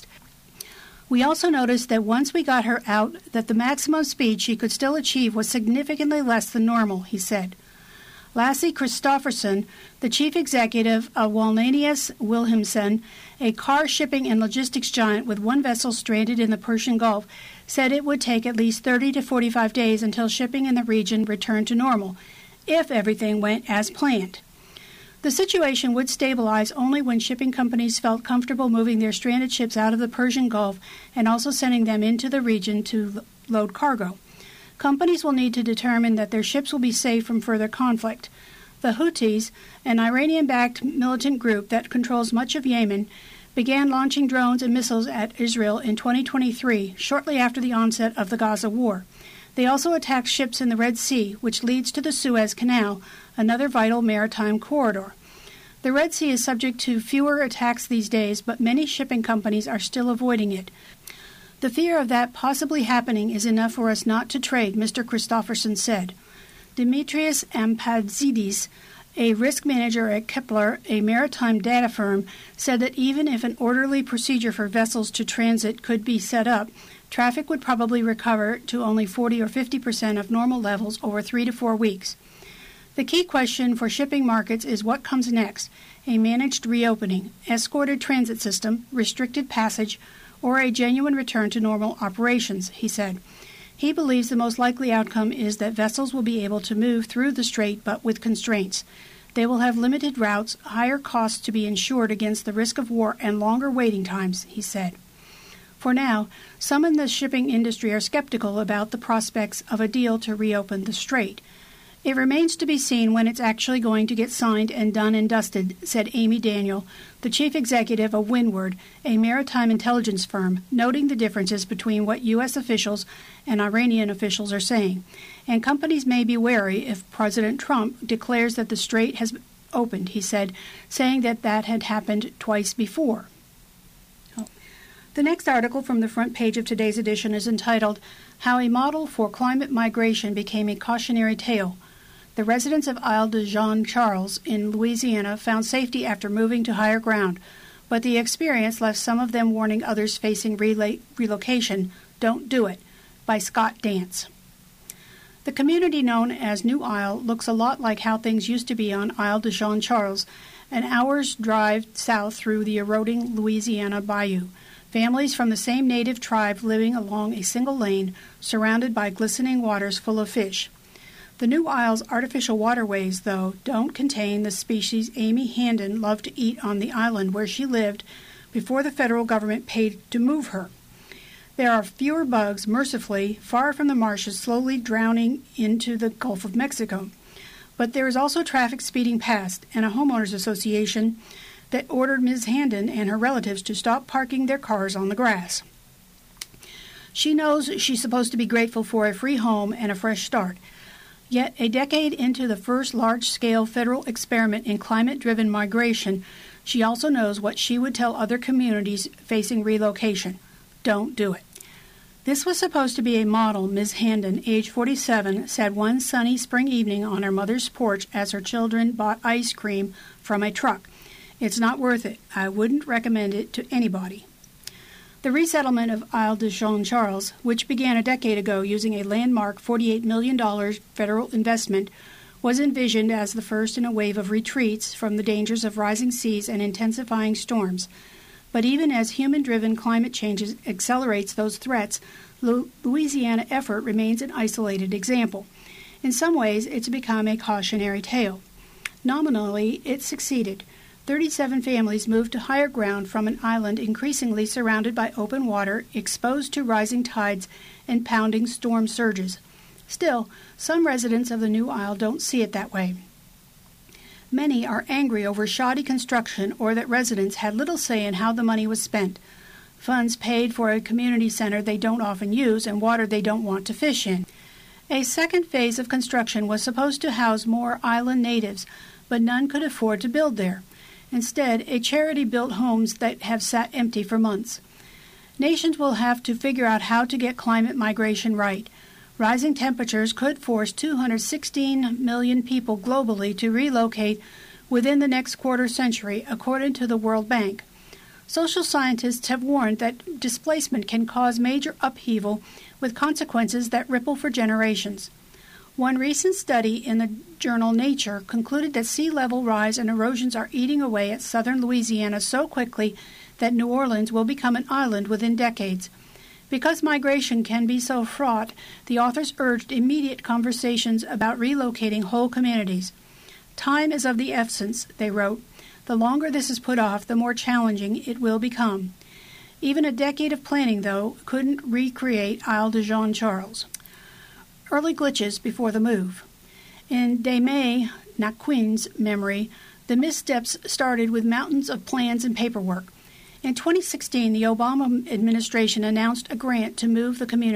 Speaker 4: We also noticed that once we got her out, that the maximum speed she could still achieve was significantly less than normal, he said. Lasse Kristofferson, the chief executive of Wallenius Wilhelmsen, a car shipping and logistics giant with one vessel stranded in the Persian Gulf, said it would take at least thirty to forty-five days until shipping in the region returned to normal, if everything went as planned. The situation would stabilize only when shipping companies felt comfortable moving their stranded ships out of the Persian Gulf and also sending them into the region to load cargo. Companies will need to determine that their ships will be safe from further conflict. The Houthis, an Iranian-backed militant group that controls much of Yemen, began launching drones and missiles at Israel in twenty twenty-three, shortly after the onset of the Gaza war. They also attacked ships in the Red Sea, which leads to the Suez Canal, another vital maritime corridor. The Red Sea is subject to fewer attacks these days, but many shipping companies are still avoiding it. The fear of that possibly happening is enough for us not to trade, Mister Kristofferson said. Dimitrios Ampazidis, a risk manager at Kepler, a maritime data firm, said that even if an orderly procedure for vessels to transit could be set up, traffic would probably recover to only forty or fifty percent of normal levels over three to four weeks. The key question for shipping markets is what comes next, a managed reopening, escorted transit system, restricted passage, or a genuine return to normal operations, he said. He believes the most likely outcome is that vessels will be able to move through the strait but with constraints. They will have limited routes, higher costs to be insured against the risk of war, and longer waiting times, he said. For now, some in the shipping industry are skeptical about the prospects of a deal to reopen the strait. It remains to be seen when it's actually going to get signed and done and dusted, said Amy Daniel, the chief executive of Windward, a maritime intelligence firm, noting the differences between what U S officials and Iranian officials are saying. And companies may be wary if President Trump declares that the strait has opened, he said, saying that that had happened twice before. Oh. The next article from the front page of today's edition is entitled, How a Model for Climate Migration Became a Cautionary Tale. The residents of Isle de Jean Charles in Louisiana found safety after moving to higher ground, but the experience left some of them warning others facing rela- relocation. Don't do it, by Scott Dance. The community known as New Isle looks a lot like how things used to be on Isle de Jean Charles, an hour's drive south through the eroding Louisiana bayou. Families from the same native tribe living along a single lane, surrounded by glistening waters full of fish. The New Isle's artificial waterways, though, don't contain the species Amy Handon loved to eat on the island where she lived before the federal government paid to move her. There are fewer bugs, mercifully, far from the marshes slowly drowning into the Gulf of Mexico. But there is also traffic speeding past, and a homeowners association that ordered Miz Handon and her relatives to stop parking their cars on the grass. She knows she's supposed to be grateful for a free home and a fresh start. Yet, a decade into the first large-scale federal experiment in climate-driven migration, she also knows what she would tell other communities facing relocation. Don't do it. This was supposed to be a model, Miz Handon, age forty-seven, said one sunny spring evening on her mother's porch as her children bought ice cream from a truck. It's not worth it. I wouldn't recommend it to anybody. The resettlement of Isle de Jean Charles, which began a decade ago using a landmark forty-eight million dollars federal investment, was envisioned as the first in a wave of retreats from the dangers of rising seas and intensifying storms. But even as human-driven climate change accelerates those threats, the Louisiana effort remains an isolated example. In some ways, it's become a cautionary tale. Nominally, it succeeded. thirty-seven families moved to higher ground from an island increasingly surrounded by open water, exposed to rising tides and pounding storm surges. Still, some residents of the New Isle don't see it that way. Many are angry over shoddy construction or that residents had little say in how the money was spent. Funds paid for a community center they don't often use and water they don't want to fish in. A second phase of construction was supposed to house more island natives, but none could afford to build there. Instead, a charity built homes that have sat empty for months. Nations will have to figure out how to get climate migration right. Rising temperatures could force two hundred sixteen million people globally to relocate within the next quarter century, according to the World Bank. Social scientists have warned that displacement can cause major upheaval with consequences that ripple for generations. One recent study in the journal Nature concluded that sea level rise and erosions are eating away at southern Louisiana so quickly that New Orleans will become an island within decades. Because migration can be so fraught, the authors urged immediate conversations about relocating whole communities. Time is of the essence, they wrote. The longer this is put off, the more challenging it will become. Even a decade of planning, though, couldn't recreate Isle de Jean Charles. Early glitches before the move. In Deme Naquin's memory, the missteps started with mountains of plans and paperwork. In twenty sixteen, the Obama administration announced a grant to move the community